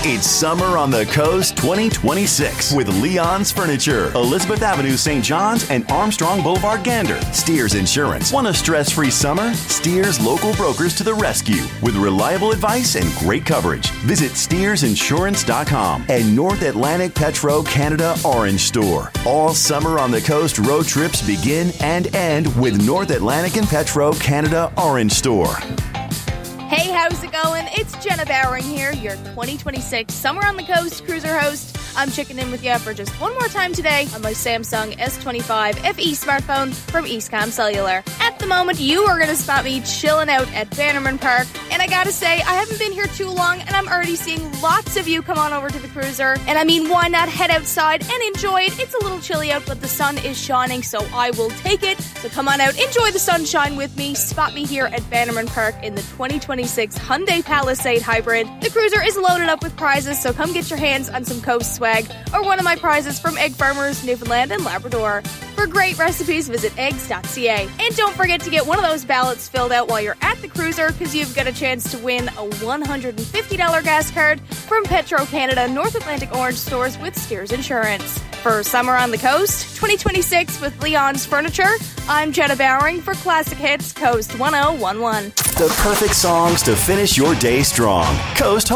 It's Summer on the Coast 2026 with Leon's Furniture, Elizabeth Avenue, St. John's, and Armstrong Boulevard, Gander. Steers Insurance. Want a stress-free summer? Steers local brokers to the rescue with reliable advice and great coverage. Visit SteersInsurance.com and North Atlantic Petro Canada Orange Store. All Summer on the Coast road trips begin and end with North Atlantic and Petro Canada Orange Store. Hey, how's it going? It's Jenna Bowering here, your 2026 Summer on the Coast cruiser host. I'm checking in with you for just one more time today on my Samsung S25 FE smartphone from Eastcom Cellular. At the moment, you are going to spot me chilling out at Bannerman Park, and I gotta say, I haven't been here too long, and I'm already seeing lots of you come on over to the cruiser. And I mean, why not head outside and enjoy it? It's a little chilly out, but the sun is shining, so I will take it. So come on out, enjoy the sunshine with me. Spot me here at Bannerman Park in the 2026 Hyundai Palisade Hybrid. The cruiser is loaded up with prizes, so come get your hands on some coast swag or one of my prizes from Egg Farmers, Newfoundland and Labrador. For great recipes, visit eggs.ca. And don't forget to get one of those ballots filled out while you're at the cruiser, because you've got a chance to win a $150 gas card from Petro Canada North Atlantic Orange stores with Steers Insurance. For Summer on the Coast 2026 with Leon's Furniture, I'm Jenna Bowering for Classic Hits Coast 1011. The perfect songs to finish your day strong. Coast